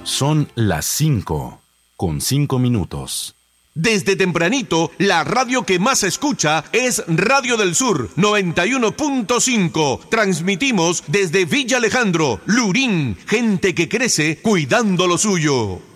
Son las 5:05. Desde tempranito, la radio que más se escucha es Radio del Sur 91.5. Transmitimos desde Villa Alejandro, Lurín, gente que crece cuidando lo suyo.